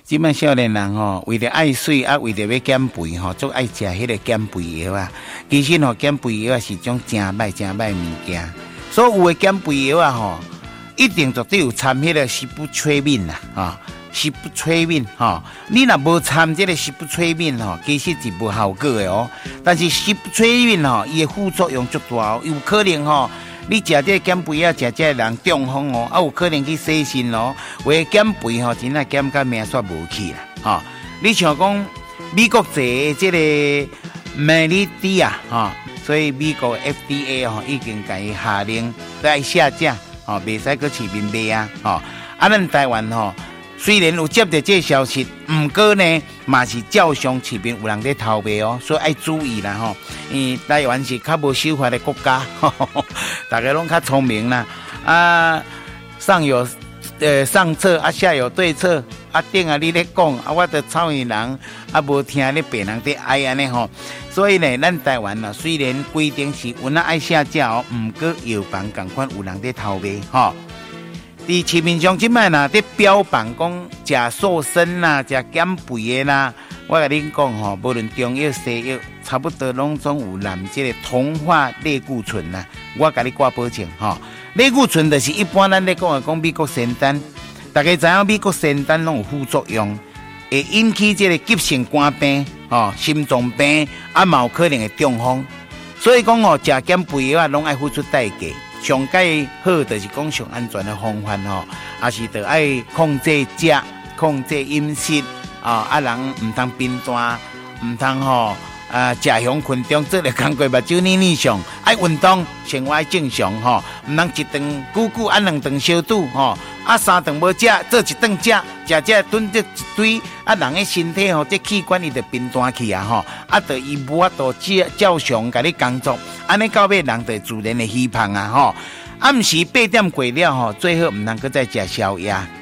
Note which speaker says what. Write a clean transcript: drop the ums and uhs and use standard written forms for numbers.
Speaker 1: 即摆少年人吼，为着爱水啊，为着要减肥吼，足爱食迄个减肥药啊。其实吼，减肥药啊是种真歹物件。所有的减肥药啊吼，一定绝对有掺迄个西布催眠啦，吼，西布催眠吼。你若无掺这个西布催眠吼，其实是无效果的哦。但是西布催眠吼，伊的副作用足大哦，有可能吼。你食这减肥啊，食这人中风哦，有可能去洗肾哦。为减肥吼，真啊减到命煞无去啦，吼。你像讲美国这个美利迪啊，吼，所以美国 FDA 吼已经甲伊下令来下架，吼，袂使搁市面卖啊，吼。啊，咱台湾吼，虽然有接到这消息，毋过呢，嘛是照常市面有人在偷卖哦，所以爱注意啦，吼。台湾是较无守法的国家，大家拢较聪明啦。啊，上有上策啊，下有对策啊，顶啊你咧讲啊，我着草原人啊，无听咧别人在爱安尼吼。所以呢，咱台湾啊，虽然规定是有那爱下架哦，毋过药房共款有人在偷卖吼。伫市面上即摆呐，伫标榜讲食瘦身啦，食减肥的啦，我甲恁讲吼，无论中药西药，差不多拢总有含即个同化类固醇啦。我甲你挂保证吼，类固醇就是一般咱咧讲美国仙丹，大家知影美国仙丹拢有副作用，会引起即个急性肝病、心脏病，啊，嘛有可能会中风。所以讲吼，食减肥药啊，拢爱付出代价。上介好就是讲上安全的方法吼，也是得爱控制食、控制饮食啊，人唔通贫惰，唔通吼食香困中做咧工过目睭黏上，爱运动，生活爱正常吼，唔通一顿久按两顿小肚吼，啊三顿无食，做一顿食，食囤着一堆，啊人的身体吼，这器官伊就贫惰去啊吼，啊得伊无法度照常甲你工作。安尼到尾人就自然的虚胖啊吼，暗时8点过了吼，最好唔通搁再食宵夜。